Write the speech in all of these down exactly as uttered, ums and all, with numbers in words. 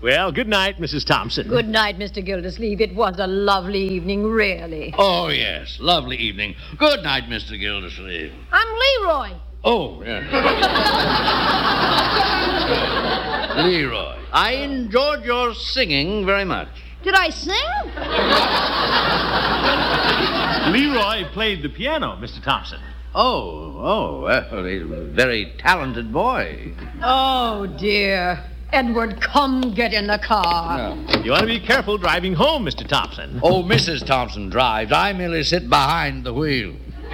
Well, good night, Missus Thompson. Good night, Mister Gildersleeve. It was a lovely evening, really. Oh, yes, lovely evening. Good night, Mister Gildersleeve. I'm Leroy. Oh, yes. Leroy, I enjoyed your singing very much. Did I sing? Leroy played the piano, Mister Thompson. Oh, oh, well, he's a very talented boy. Oh, dear. Edward, come get in the car. No. You want to be careful driving home, Mister Thompson. Oh, Missus Thompson drives. I merely sit behind the wheel.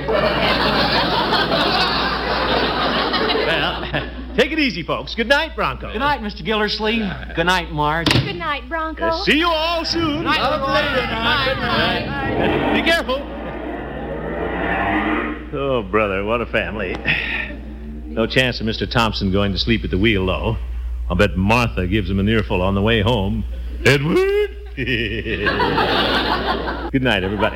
Well, take it easy, folks. Good night, Bronco. Good night, Mister Gildersleeve. Good night, Marge. Good night, Bronco. Uh, see you all soon. Good night, Leroy. Good night. Uh, Be careful. Oh, brother, what a family. No chance of Mister Thompson going to sleep at the wheel, though. I'll bet Martha gives him an earful on the way home. Edward! Good night, everybody.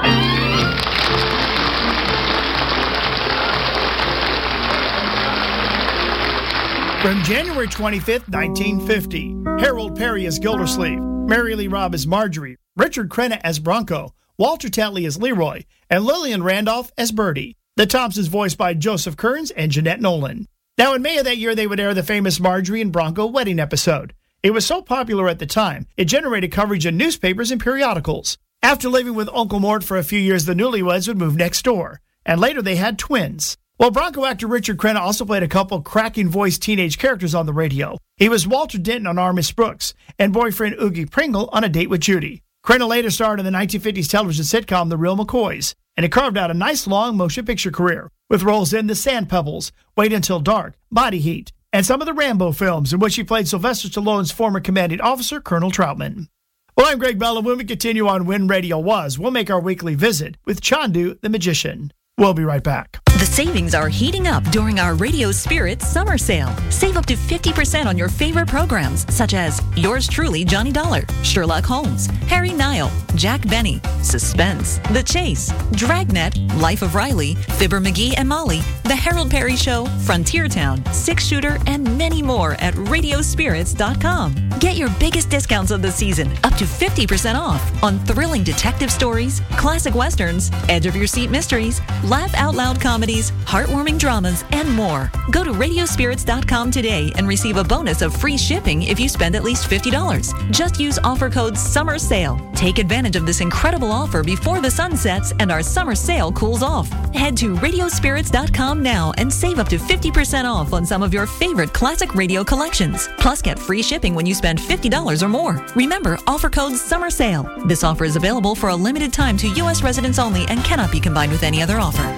From January twenty-fifth, nineteen fifty, Harold Perry as Gildersleeve, Mary Lee Robb as Marjorie, Richard Crenna as Bronco, Walter Tetley as Leroy, and Lillian Randolph as Birdie. The Thompsons voiced by Joseph Kearns and Jeanette Nolan. Now, in May of that year, they would air the famous Marjorie and Bronco wedding episode. It was so popular at the time, it generated coverage in newspapers and periodicals. After living with Uncle Mort for a few years, the newlyweds would move next door, and later they had twins. Well, Bronco actor Richard Crenna also played a couple cracking voice teenage characters on the radio. He was Walter Denton on Our Miss Brooks, and boyfriend Oogie Pringle on A Date with Judy. Crenna later starred in the nineteen fifties television sitcom The Real McCoys, and he carved out a nice long motion picture career, with roles in The Sand Pebbles, Wait Until Dark, Body Heat, and some of the Rambo films in which he played Sylvester Stallone's former commanding officer, Colonel Troutman. Well, I'm Greg Bell, and when we continue on When Radio Was, we'll make our weekly visit with Chandu the Magician. We'll be right back. The savings are heating up during our Radio Spirit summer sale. Save up to fifty percent on your favorite programs, such as Yours Truly, Johnny Dollar, Sherlock Holmes, Harry Nile, Jack Benny, Suspense, The Chase, Dragnet, Life of Riley, Fibber McGee and Molly, The Harold Perry Show, Frontier Town, Six Shooter, and many more at radio spirits dot com. Get your biggest discounts of the season, up to fifty percent off on thrilling detective stories, classic westerns, edge of your seat mysteries, laugh out loud comedies, heartwarming dramas, and more. Go to radio spirits dot com today and receive a bonus of free shipping if you spend at least fifty dollars. Just use offer code SUMMERSALE. Take advantage of this incredible offer before the sun sets and our summer sale cools off. Head to radio spirits dot com now and save up to fifty percent off on some of your favorite classic radio collections. Plus, get free shipping when you spend fifty dollars or more. Remember, offer code SUMMERSALE. This offer is available for a limited time to U S residents only and cannot be combined with any other offer.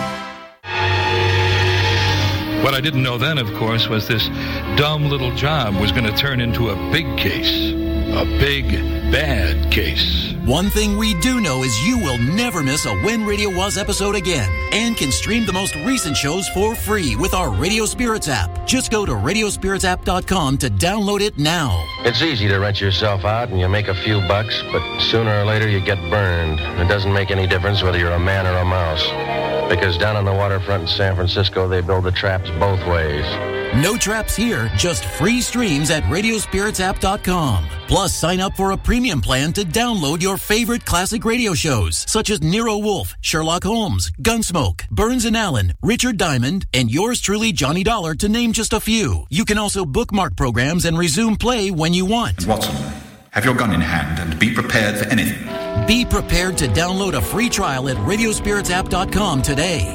What I didn't know then, of course, was this dumb little job was going to turn into a big case. A big, bad case. One thing we do know is you will never miss a When Radio Was episode again, and can stream the most recent shows for free with our Radio Spirits app. Just go to radio spirits app dot com to download it now. It's easy to rent yourself out and you make a few bucks, but sooner or later you get burned. It doesn't make any difference whether you're a man or a mouse, because down on the waterfront in San Francisco, they build the traps both ways. No traps here, just free streams at radio spirits app dot com. Plus, sign up for a premium plan to download your favorite classic radio shows, such as Nero Wolfe, Sherlock Holmes, Gunsmoke, Burns and Allen, Richard Diamond, and yours truly, Johnny Dollar, to name just a few. You can also bookmark programs and resume play when you want. Watson, have your gun in hand and be prepared for anything. Be prepared to download a free trial at radio spirits app dot com today.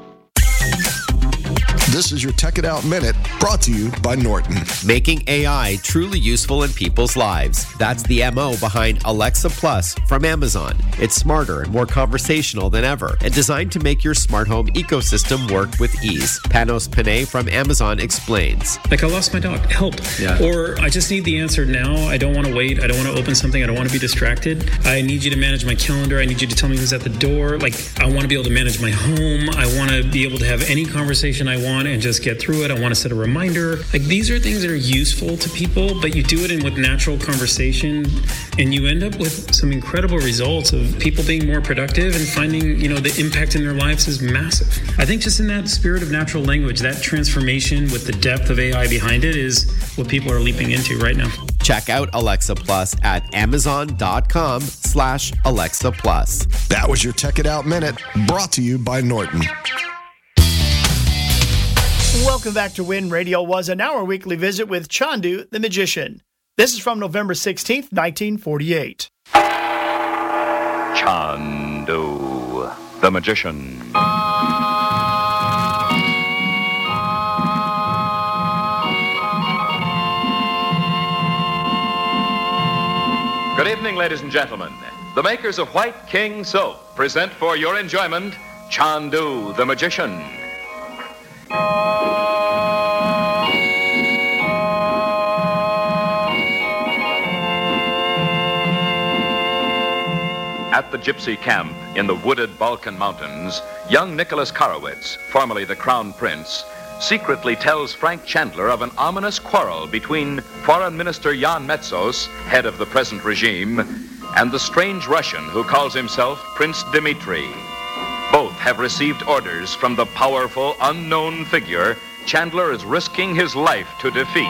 This is your Tech It Out Minute, brought to you by Norton. Making A I truly useful in people's lives. That's the M O behind Alexa Plus from Amazon. It's smarter and more conversational than ever, and designed to make your smart home ecosystem work with ease. Panos Panay from Amazon explains. Like, I lost my dog. Help. Yeah. Or I just need the answer now. I don't want to wait. I don't want to open something. I don't want to be distracted. I need you to manage my calendar. I need you to tell me who's at the door. Like, I want to be able to manage my home. I want to be able to have any conversation I want and just get through it. I want to set a reminder. Like, these are things that are useful to people, but you do it in with natural conversation, and you end up with some incredible results of people being more productive and finding, you know, the impact in their lives is massive. I think just in that spirit of natural language, that transformation with the depth of A I behind it is what people are leaping into right now. Check out Alexa Plus at amazon.com slash Alexa Plus. That was your Check It Out Minute, brought to you by Norton. Welcome back to When Radio Was, and now our weekly visit with Chandu the Magician. This is from November sixteenth, nineteen forty-eight. Chandu the Magician. Good evening, ladies and gentlemen. The makers of White King Soap present for your enjoyment Chandu the Magician. At the gypsy camp in the wooded Balkan Mountains, young Nicholas Karowitz, formerly the Crown Prince, secretly tells Frank Chandler of an ominous quarrel between Foreign Minister Jan Metzos, head of the present regime, and the strange Russian who calls himself Prince Dmitri. Both have received orders from the powerful, unknown figure Chandler is risking his life to defeat.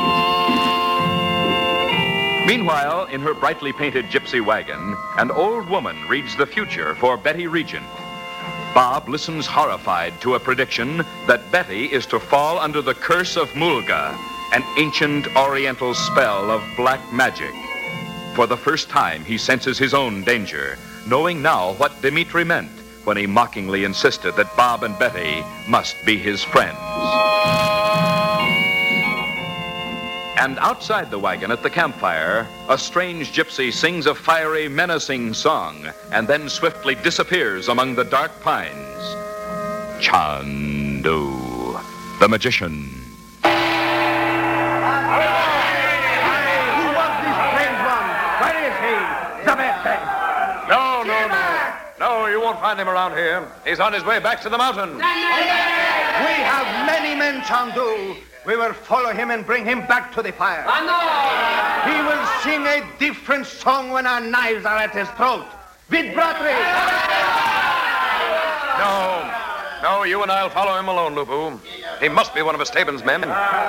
Meanwhile, in her brightly painted gypsy wagon, an old woman reads the future for Betty Regent. Bob listens horrified to a prediction that Betty is to fall under the curse of Mulga, an ancient oriental spell of black magic. For the first time, he senses his own danger, knowing now what Dmitri meant when he mockingly insisted that Bob and Betty must be his friends. And outside the wagon at the campfire, a strange gypsy sings a fiery, menacing song and then swiftly disappears among the dark pines. Chandu the Magician. Who was this strange one? Where is he? Zabete! No, no, no. No, you won't find him around here. He's on his way back to the mountain. We have many men, Chandu. We will follow him and bring him back to the fire. He will sing a different song when our knives are at his throat. With Bratry! No, no, you and I'll follow him alone, Lupu. He must be one of Esteban's men.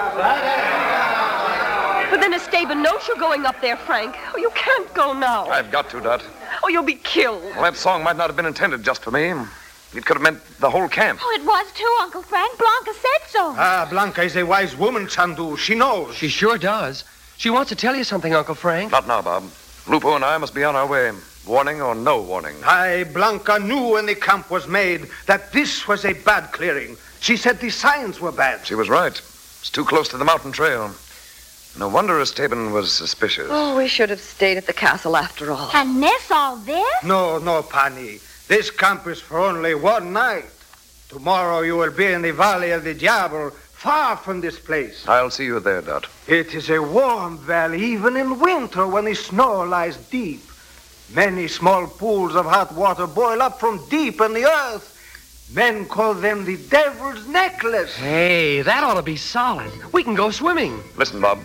But then Esteban knows you're going up there, Frank. Oh, you can't go now. I've got to, Dot. Oh, you'll be killed. Well, that song might not have been intended just for me. It could have meant the whole camp. Oh, it was too, Uncle Frank. Blanca said so. Ah, Blanca is a wise woman, Chandu. She knows. She sure does. She wants to tell you something, Uncle Frank. Not now, Bob. Lupo and I must be on our way. Warning or no warning. Aye, Blanca knew when the camp was made that this was a bad clearing. She said the signs were bad. She was right. It's too close to the mountain trail. No wonder Esteban was suspicious. Oh, we should have stayed at the castle after all. And miss all this? No, no, Pani. This camp is for only one night. Tomorrow you will be in the Valley of the Diablo, far from this place. I'll see you there, Dot. It is a warm valley, even in winter when the snow lies deep. Many small pools of hot water boil up from deep in the earth. Men call them the Devil's Necklace. Hey, that ought to be solid. We can go swimming. Listen, Bob.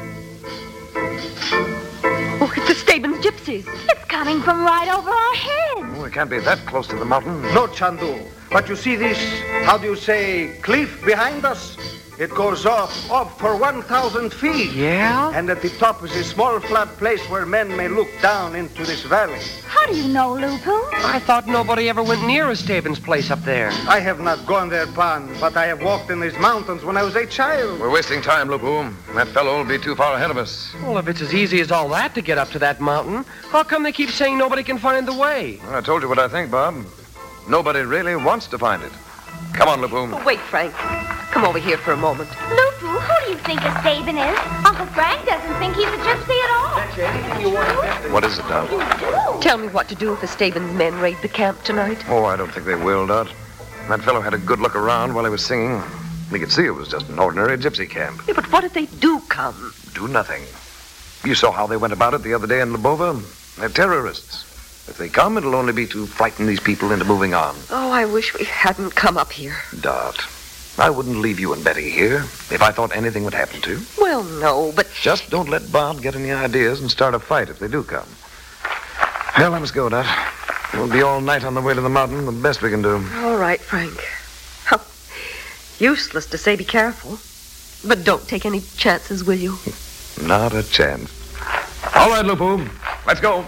Oh, it's Esteban's gypsies. It's coming from right over our heads. Oh, we can't be that close to the mountain. No, Chandu. But you see this, how do you say, cliff behind us? It goes off, up for one thousand feet. Yeah? And at the top is a small flat place where men may look down into this valley. How do you know, Lupu? I thought nobody ever went near Esteban's place up there. I have not gone there, Pan, but I have walked in these mountains when I was a child. We're wasting time, Lupu. That fellow will be too far ahead of us. Well, if it's as easy as all that to get up to that mountain, how come they keep saying nobody can find the way? Well, I told you what I think, Bob. Nobody really wants to find it. Come on, Lupu. Oh, wait, Frank. Come over here for a moment. Lupu, who do you think Esteban is? Uncle Frank doesn't think he's a gypsy at all. That's anything you want. What is it, Dot? Tell me what to do if Esteban's men raid the camp tonight. Oh, I don't think they will, Dot. That fellow had a good look around while he was singing. We could see it was just an ordinary gypsy camp. Yeah, but what if they do come? Do nothing. You saw how they went about it the other day in Lubova. They're terrorists. If they come, it'll only be to frighten these people into moving on. Oh, I wish we hadn't come up here. Dot, I wouldn't leave you and Betty here if I thought anything would happen to you. Well, no, but... Just don't let Bob get any ideas and start a fight if they do come. Well, let us go, Dot. We'll be all night on the way to the mountain, the best we can do. All right, Frank. Oh, useless to say be careful. But don't take any chances, will you? Not a chance. All right, Lupu. Let's go.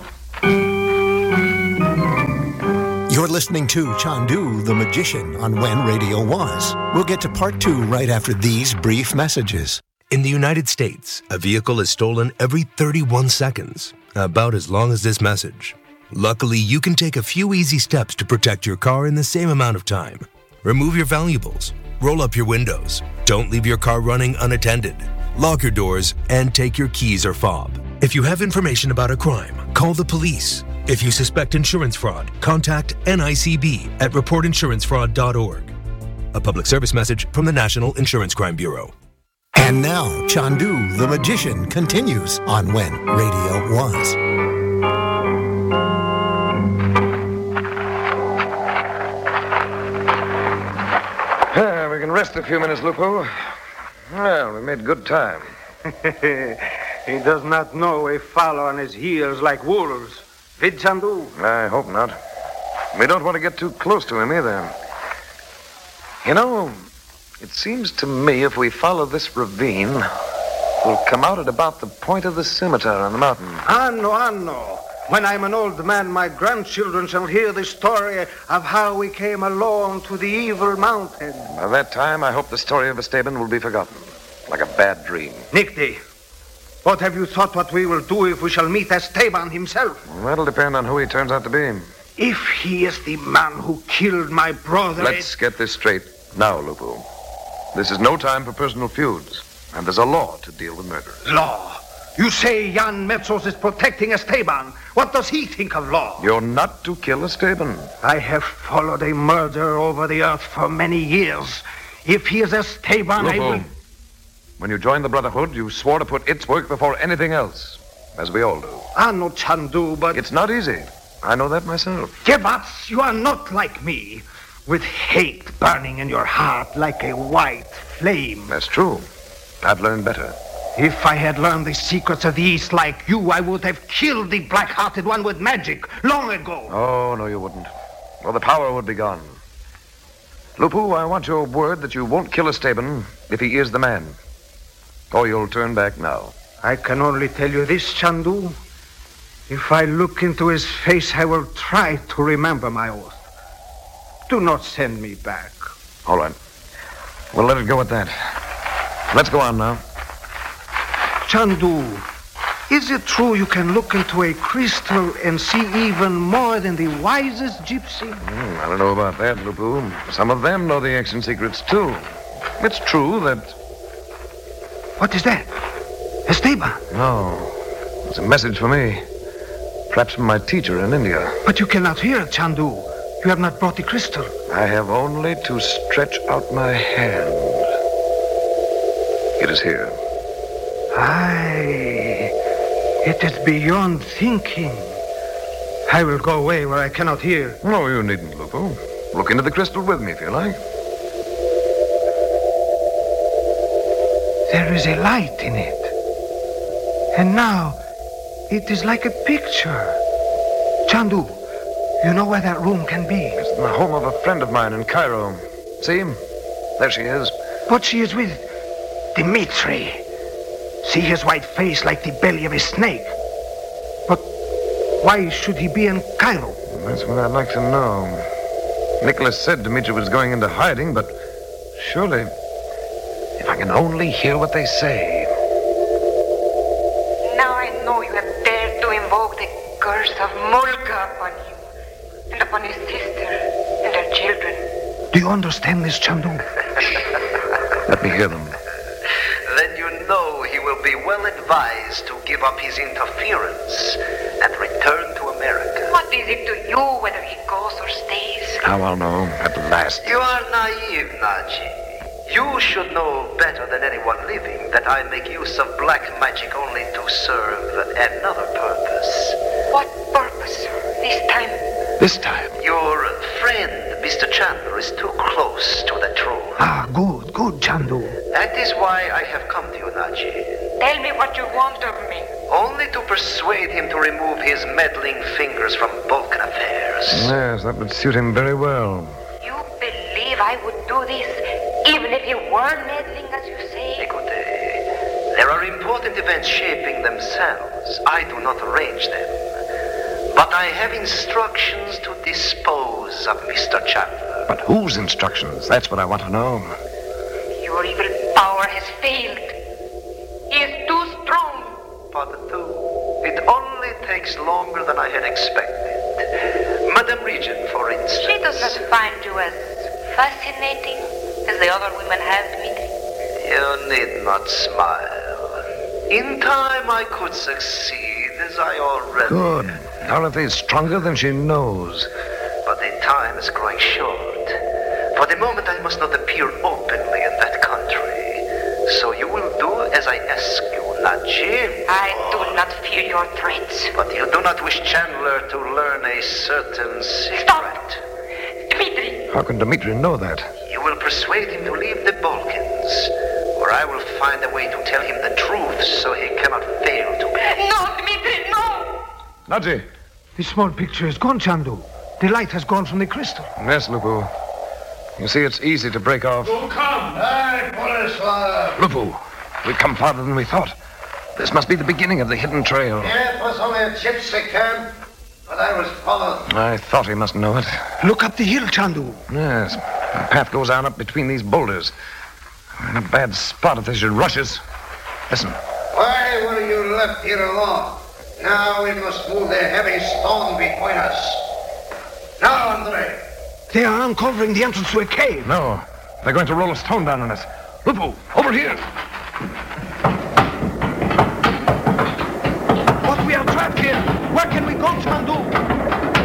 You're listening to Chandu the Magician on When Radio Was. We'll get to part two right after these brief messages. In the United States, a vehicle is stolen every thirty-one seconds, about as long as this message. Luckily, you can take a few easy steps to protect your car in the same amount of time. Remove your valuables, roll up your windows, don't leave your car running unattended, lock your doors, and take your keys or fob. If you have information about a crime, call the police. If you suspect insurance fraud, contact N I C B at report insurance fraud dot org. A public service message from the National Insurance Crime Bureau. And now, Chandu the Magician continues on When Radio Was. Uh, we can rest a few minutes, Lupu. Well, we made good time. He does not know we follow on his heels like wolves. Vid Chandu? I hope not. We don't want to get too close to him either. You know, it seems to me if we follow this ravine, we'll come out at about the point of the scimitar on the mountain. Anno, anno. When I'm an old man, my grandchildren shall hear the story of how we came alone to the evil mountain. By that time, I hope the story of Esteban will be forgotten, like a bad dream. Nicti, what have you thought what we will do if we shall meet Esteban himself? Well, that'll depend on who he turns out to be. If he is the man who killed my brother... Let's get this straight now, Lupu. This is no time for personal feuds, and there's a law to deal with murder. Law? You say Jan Metzos is protecting Esteban. What does he think of law? You're not to kill Esteban. I have followed a murderer over the earth for many years. If he is Esteban, Lupu, I will... when you joined the Brotherhood, you swore to put its work before anything else, as we all do. I know Chandu, but... It's not easy. I know that myself. Jebats, you are not like me, with hate burning in your heart like a white flame. That's true. I've learned better. If I had learned the secrets of the East like you, I would have killed the black-hearted one with magic long ago. Oh, no, you wouldn't. Well, the power would be gone. Lupu, I want your word that you won't kill Esteban if he is the man. Or you'll turn back now. I can only tell you this, Chandu. If I look into his face, I will try to remember my oath. Do not send me back. All right. We'll let it go at that. Let's go on now. Chandu, is it true you can look into a crystal and see even more than the wisest gypsy? Mm, I don't know about that, Lupu. Some of them know the ancient secrets, too. It's true that... What is that? Esteban? No. It's a message for me. Perhaps from my teacher in India. But you cannot hear it, Chandu. You have not brought the crystal. I have only to stretch out my hand. It is here. Aye, it is beyond thinking. I will go away where I cannot hear. No, you needn't, Lupu. Look into the crystal with me if you like. There is a light in it. And now, it is like a picture. Chandu, you know where that room can be? It's in the home of a friend of mine in Cairo. See? There she is. But she is with Dimitri. See his white face like the belly of a snake. But why should he be in Cairo? That's what I'd like to know. Nicholas said Dimitri was going into hiding, but surely, if I can only hear what they say. Now I know you have dared to invoke the curse of Mulga upon him, and upon his sister and her children. Do you understand this, Chandu? Let me hear them. Then you know he will be well advised to give up his interference and return to America. What is it to you whether he goes or stays? Now I'll know at last. You are naive, Naji. You should know better than anyone living that I make use of black magic only to serve another purpose. What purpose, sir? This time? This time? Your friend, Mister Chandler, is too close to the truth. Ah, good, good, Chandu. That is why I have come to you, Naji. Tell me what you want of me. Only to persuade him to remove his meddling fingers from Balkan affairs. Yes, that would suit him very well. You believe I would do this, even if he were meddling, as you say? Écoutez, There are important events shaping themselves. I do not arrange them. But I have instructions to dispose of Mister Chandler. But whose instructions? That's what I want to know. Your evil power has failed. He is too strong. But two, it only takes longer than I had expected. Madame Regent, for instance. She does not find you as fascinating as the other women have, Dmitri. You need not smile. In time I could succeed, as I already... Good. Dorothy is stronger than she knows. But the time is growing short. For the moment I must not appear openly in that country. So you will do as I ask you, not Jim. I do not fear your threats. But you do not wish Chandler to learn a certain secret. Stop! Dmitri! How can Dmitri know that? You will persuade him to leave the Balkans, or I will find a way to tell him the truth so he cannot fail to... No, Dmitri, no! Nadji! The small picture is gone, Chandu. The light has gone from the crystal. Yes, Lupu. You see, it's easy to break off. Who come? Hey, Boleslav! Lupu, we've come farther than we thought. This must be the beginning of the hidden trail. Yeah, it was only a gypsy camp, but I was followed. I thought he must know it. Look up the hill, Chandu. Yes. The path goes on up between these boulders. We're in a bad spot if they should rush us. Listen. Why were you left here alone? Now we must move the heavy stone between us. Now, Andre. They are uncovering the entrance to a cave. No. They're going to roll a stone down on us. Lupu, over here. But we are trapped here. Where can we go, Chandu?